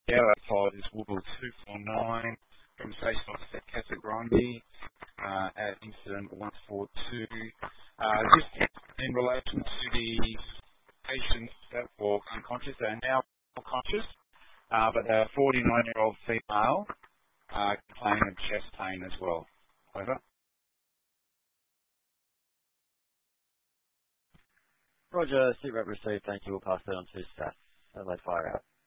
yellow pod is Woogle 249 from Station Officer Casa Grande at incident 142. Just in relation to the patients that were unconscious, they are now conscious, but they're a 49-year-old female complaining of chest pain as well. Over. Roger, SITREP received. Thank you. We'll pass that on to staff. Adelaide Fire out.